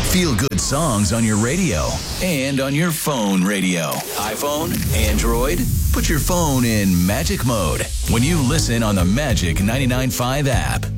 Feel good songs on your radio and on your phone radio. iPhone, Android, put your phone in magic mode when you listen on the Magic 99.5 app.